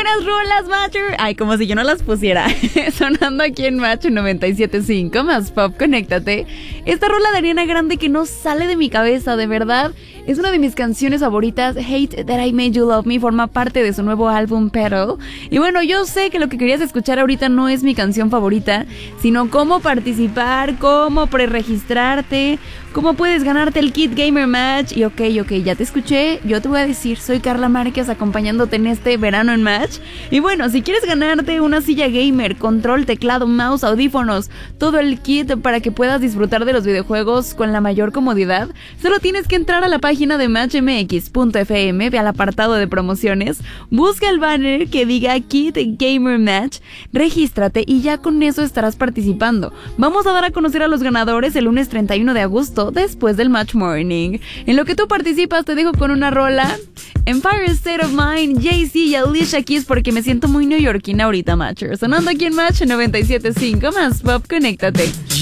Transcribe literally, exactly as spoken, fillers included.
buenas rolas, Matcher. Ay, como si yo no las pusiera. Sonando aquí en Match noventa y siete punto cinco, más pop, conéctate. Esta rola de Ariana Grande que no sale de mi cabeza, de verdad. Es una de mis canciones favoritas. Hate That I Made You Love Me forma parte de su nuevo álbum Petal. Y bueno, yo sé que lo que querías escuchar ahorita no es mi canción favorita, sino cómo participar, cómo preregistrarte, cómo puedes ganarte el Kit Gamer Match. Y ok, ok, ya te escuché. Yo te voy a decir, soy Carla Márquez acompañándote en este verano en Match. Y bueno, si quieres ganarte una silla gamer, control, teclado, mouse, audífonos, todo el kit para que puedas disfrutar de los videojuegos con la mayor comodidad, solo tienes que entrar a la página de match m x punto f m, ve al apartado de promociones, busca el banner que diga Kit Gamer Match, regístrate y ya con eso estarás participando. Vamos a dar a conocer a los ganadores el lunes treinta y uno de agosto, después del Match Morning. En lo que tú participas, te dejo con una rola, Empire State of Mind, Jay-Z y Alicia Keys, porque me siento muy neoyorquina ahorita, Matcher. Sonando aquí en Match noventa y siete punto cinco, más pop, conéctate.